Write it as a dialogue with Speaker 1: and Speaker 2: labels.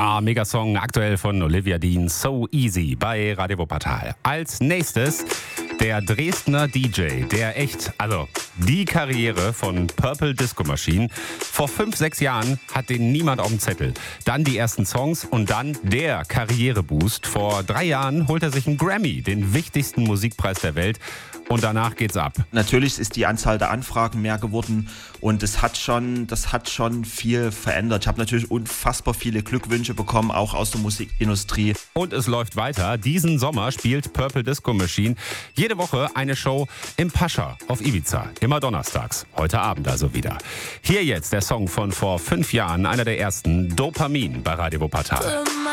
Speaker 1: Ah, Megasong aktuell von Olivia Dean, So Easy bei Radio Wuppertal. Als nächstes der Dresdner DJ, der die Karriere von Purple Disco Machine. Vor 5-6 Jahren hat den niemand auf dem Zettel. Dann die ersten Songs und dann der Karriereboost. Vor 3 Jahren holt er sich einen Grammy, den wichtigsten Musikpreis der Welt. Und danach geht's ab.
Speaker 2: Natürlich ist die Anzahl der Anfragen mehr geworden und das hat schon viel verändert. Ich habe natürlich unfassbar viele Glückwünsche bekommen, auch aus der Musikindustrie.
Speaker 1: Und es läuft weiter. Diesen Sommer spielt Purple Disco Machine jede Woche eine Show im Pascha auf Ibiza. Immer donnerstags. Heute Abend also wieder. Hier jetzt der Song von vor 5 Jahren, einer der ersten, Dopamin bei Radio Wuppertal.